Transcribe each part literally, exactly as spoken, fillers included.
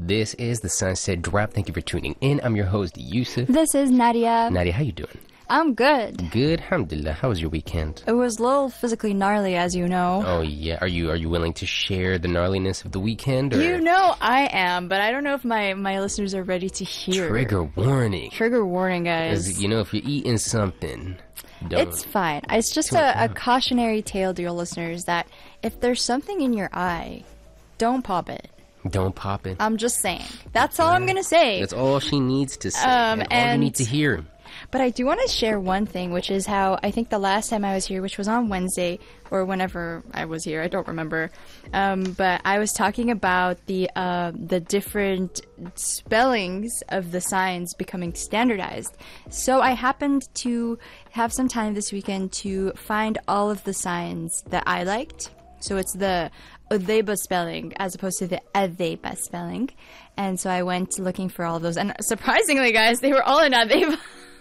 This is the Sunset Drop. Thank you for tuning in. I'm your host, Yusuf. This is Nadia. Nadia, how you doing? I'm good. Good, alhamdulillah. How was your weekend? It was a little physically gnarly, as you know. Oh, yeah. Are you are you willing to share the gnarliness of the weekend? Or? You know I am, but I don't know if my, my listeners are ready to hear. Trigger warning. Trigger warning, guys. You know, if you're eating something, don't. It's fine. It's just a, a cautionary tale to your listeners that if there's something in your eye, don't pop it. Don't pop it. I'm just saying. That's all I'm going to say. That's all she needs to say. Um, and all and, you need to hear. But I do want to share one thing, which is how I think the last time I was here, which was on Wednesday, or whenever I was here, I don't remember. Um, but I was talking about the uh, the different spellings of the signs becoming standardized. So I happened to have some time this weekend to find all of the signs that I liked. So it's the Udheba spelling as opposed to the Adheba spelling. And so I went looking for all of those. And surprisingly, guys, they were all in Adheba.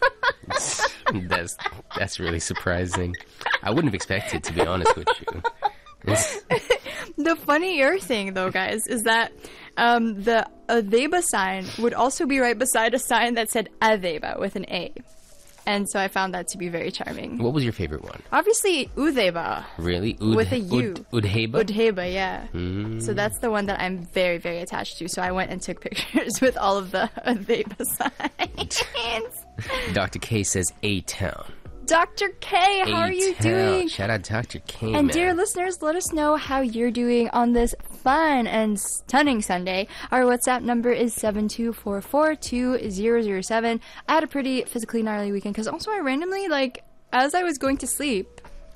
that's that's really surprising. I wouldn't have expected, to be honest with you. The funnier thing, though, guys, is that um, the Adheba sign would also be right beside a sign that said Adheba with an A. And so I found that to be very charming. What was your favorite one? Obviously, Udheba. Really? Ud- with a U. Ud- Udheba? Udheba, yeah. Mm. So that's the one that I'm very, very attached to. So I went and took pictures with all of the Udheba signs. Doctor K says A-Town. Doctor K, how are you doing? Shout out Doctor K, And man. dear listeners, let us know how you're doing on this fun and stunning Sunday. Our WhatsApp number is seven two four four two zero zero seven. I had a pretty physically gnarly weekend because also I randomly, like, as I was going to sleep,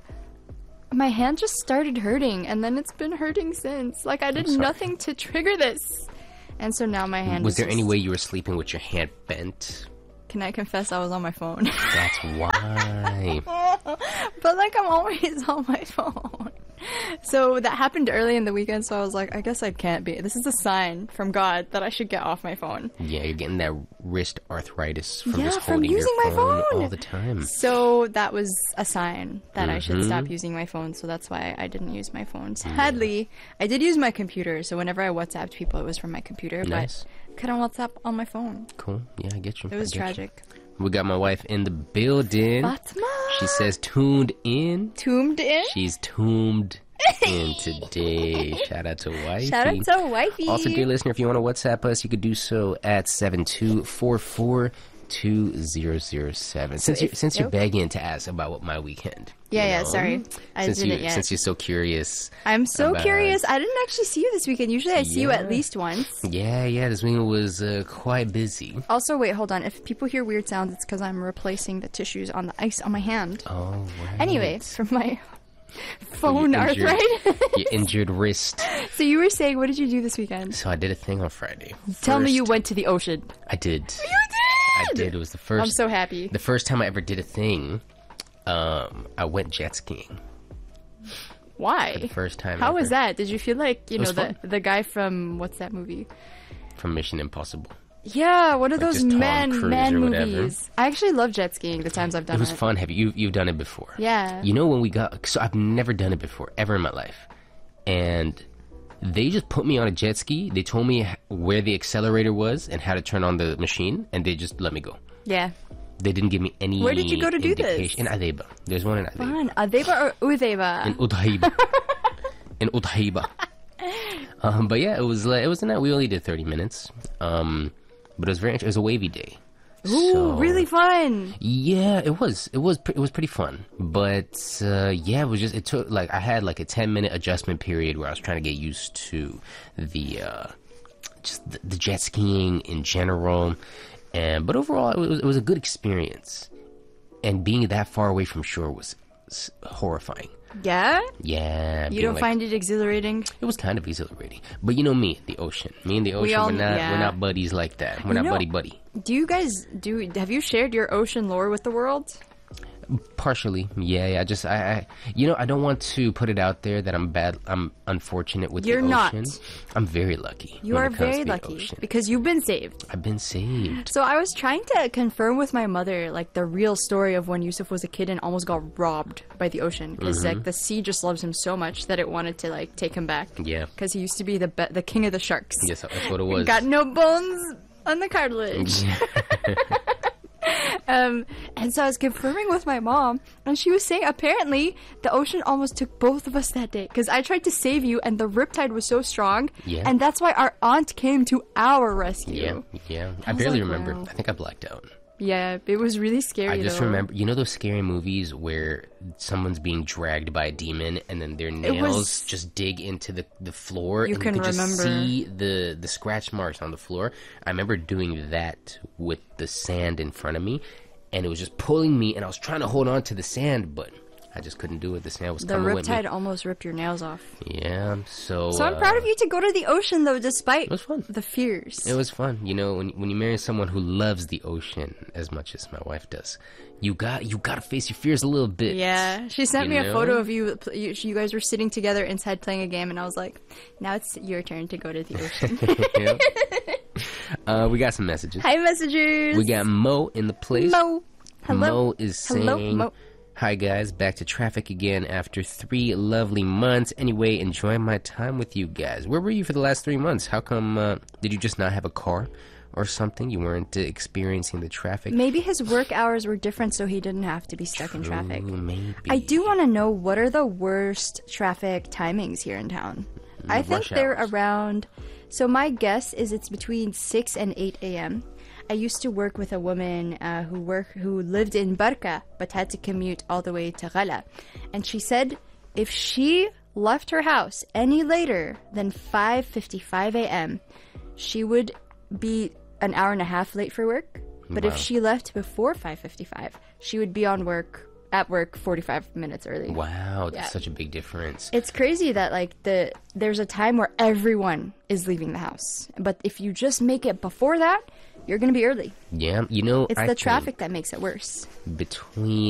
my hand just started hurting and then it's been hurting since. Like, I did nothing to trigger this. And so now my hand Was is there just... any way you were sleeping with your hand bent? Can I confess I was on my phone? That's why. But, like, I'm always on my phone. So that happened early in the weekend, so I was like, I guess I can't be. This is a sign from God that I should get off my phone. Yeah, you're getting that wrist arthritis from yeah, just from holding using your my phone, phone all the time. So that was a sign that mm-hmm. I should stop using my phone, so that's why I didn't use my phone. Sadly, yeah. I did use my computer, so whenever I WhatsApped people, it was from my computer, nice. But couldn't WhatsApp on my phone. Tool. Yeah, I get you. It was tragic. You. We got my wife in the building. Fatma. She says tuned in. Tuned in? She's tuned in today. Shout out to wifey. Shout out to wifey. Also, dear listener, if you want to WhatsApp us, you could do so at seven two four four two zero zero seven. Since, you're, since you're begging to ask about what my weekend. Yeah, you yeah, know, sorry. I since didn't you, yet. Since you're so curious. I'm so about, curious. I didn't actually see you this weekend. Usually I see yeah. you at least once. Yeah, yeah. This weekend was uh, quite busy. Also, wait, hold on. If people hear weird sounds, it's because I'm replacing the tissues on the ice on my hand. Oh, right. Anyway, from my phone your injured, arthritis. Your injured wrist. So you were saying, what did you do this weekend? So I did a thing on Friday. Tell First, me you went to the ocean. I did. You did? I did. It was the first. I'm so happy. The first time I ever did a thing, um, I went jet skiing. Why? For the first time How ever. was that? Did you feel like, you know, the, fun. the guy from, what's that movie? From Mission Impossible. Yeah, one of like those man man movies. Whatever. I actually love jet skiing the times I've done it. It was fun. Have you you've done it before? Yeah. You know when we got so I've never done it before ever in my life, and they just put me on a jet ski. They told me where the accelerator was and how to turn on the machine, and they just let me go. Yeah. They didn't give me any. Where did you go to do this? In Adheba. There's one in Adheba. Fun. Adheba or Udheba? In Udheba. in Udheba. Um, but yeah, it was like, it was a night. We only did thirty minutes. Um, but it was very. It was a wavy day. Ooh, so, really fun. Yeah, it was. It was. Pre- it was pretty fun. But uh, yeah, it was just. It took like I had like a ten minute adjustment period where I was trying to get used to the uh, just the, the jet skiing in general. And but overall, it was, it was a good experience. And being that far away from shore was horrifying. Yeah? Yeah. You don't like, find it exhilarating? It was kind of exhilarating. But you know me, the ocean. Me and the ocean, we all, we're not yeah. we're not buddies like that. We're you not know, buddy buddy. Do you guys do have you shared your ocean lore with the world? Partially, yeah, yeah. I just, I, I, you know, I don't want to put it out there that I'm bad. I'm unfortunate with You're the not. ocean. I'm very lucky. You when are it comes very to the lucky ocean. because you've been saved. I've been saved. So I was trying to confirm with my mother, like, the real story of when Yusuf was a kid and almost got robbed by the ocean. Because, Mm-hmm. like, the sea just loves him so much that it wanted to, like, take him back. Yeah. Because he used to be the be- the king of the sharks. Yes, that's what it was. Got no bones on the cartilage. Um, and so I was confirming with my mom, and she was saying apparently the ocean almost took both of us that day because I tried to save you, and the riptide was so strong, Yeah. and that's why our aunt came to our rescue. Yeah, yeah. I, was barely like, remember. wow. I think I blacked out. Yeah, it was really scary. I just though. remember, you know those scary movies where someone's being dragged by a demon and then their was- nails just dig into the, the floor You and can you can remember. just see the, the scratch marks on the floor. I remember doing that with the sand in front of me, and it was just pulling me, and I was trying to hold on to the sand, but I just couldn't do it. The sand was The coming with me. riptide almost ripped your nails off. Yeah, so... So I'm uh, proud of you to go to the ocean, though, despite It was fun. the fears. It was fun, you know. When when you marry someone who loves the ocean as much as my wife does, you got you got to face your fears a little bit. Yeah, she sent You me a photo know? of you, you. You guys were sitting together inside playing a game, and I was like, "Now it's your turn to go to the ocean." Yep. Uh, we got some messages. Hi, messengers. We got Mo in the place. Mo. Hello. Mo is saying, Hello, Mo. "Hi guys, back to traffic again after three lovely months. Anyway, enjoying my time with you guys. Where were you for the last three months? How come? Uh, did you just not have a car or something? You weren't uh, experiencing the traffic? Maybe his work hours were different, so he didn't have to be stuck in traffic. Ooh, maybe. I do want to know what are the worst traffic timings here in town. I think rush they're hours. around. So my guess is it's between six and eight a.m. I used to work with a woman uh, who work who lived in Barka but had to commute all the way to Ghala, and she said if she left her house any later than five fifty-five a.m., she would be an hour and a half late for work. But Wow. if she left before five fifty-five, she would be on work at work forty-five minutes early. Wow, that's Yeah. such a big difference. It's crazy that like the there's a time where everyone is leaving the house, but if you just make it before that, you're gonna be early. Yeah, you know, It's I the think traffic that makes it worse. between